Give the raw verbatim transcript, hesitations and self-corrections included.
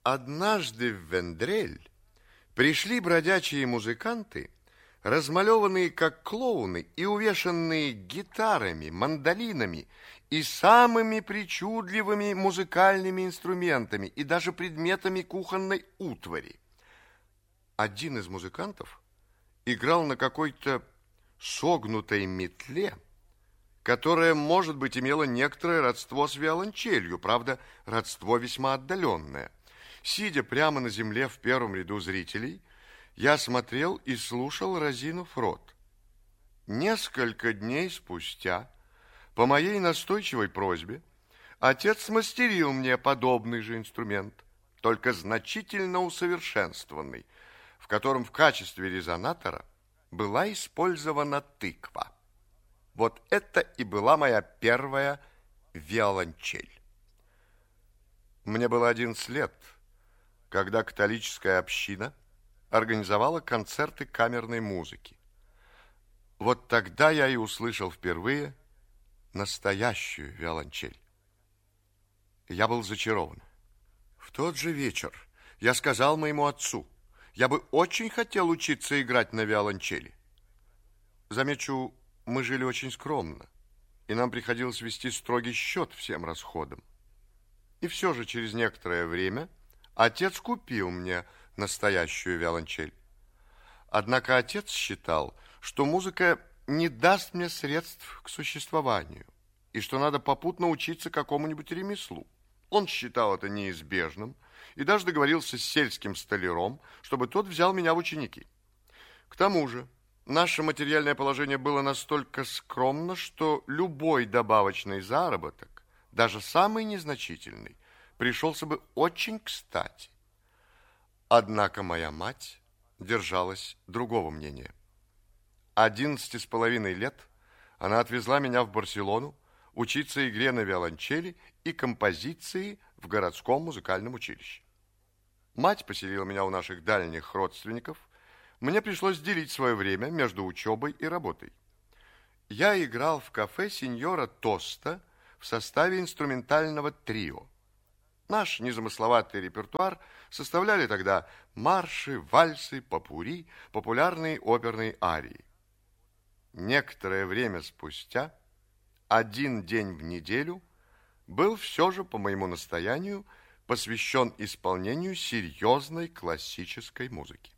Однажды в Вендрель пришли бродячие музыканты, размалеванные как клоуны и увешанные гитарами, мандолинами и самыми причудливыми музыкальными инструментами и даже предметами кухонной утвари. Один из музыкантов играл на какой-то согнутой метле, которая, может быть, имела некоторое родство с виолончелью, правда, родство весьма отдаленное. Сидя прямо на земле в первом ряду зрителей, я смотрел и слушал, разинув рот. Несколько дней спустя, по моей настойчивой просьбе, отец смастерил мне подобный же инструмент, только значительно усовершенствованный, в котором в качестве резонатора была использована тыква. Вот это и была моя первая виолончель. Мне было одиннадцать лет, когда католическая община организовала концерты камерной музыки. Вот тогда я и услышал впервые настоящую виолончель. Я был зачарован. В тот же вечер я сказал моему отцу, я бы очень хотел учиться играть на виолончели. Замечу, мы жили очень скромно, и нам приходилось вести строгий счет всем расходам. И все же через некоторое время отец купил мне настоящую виолончель. Однако отец считал, что музыка не даст мне средств к существованию, и что надо попутно учиться какому-нибудь ремеслу. Он считал это неизбежным и даже договорился с сельским столяром, чтобы тот взял меня в ученики. К тому же, наше материальное положение было настолько скромно, что любой добавочный заработок, даже самый незначительный, пришелся бы очень кстати. Однако моя мать держалась другого мнения. Одиннадцати с половиной лет она отвезла меня в Барселону учиться игре на виолончели и композиции в городском музыкальном училище. Мать поселила меня у наших дальних родственников. Мне пришлось делить свое время между учебой и работой. Я играл в кафе сеньора Тоста в составе инструментального трио. Наш незамысловатый репертуар составляли тогда марши, вальсы, попурри, популярные оперные арии. Некоторое время спустя, один день в неделю, был все же, по моему настоянию, посвящен исполнению серьезной классической музыки.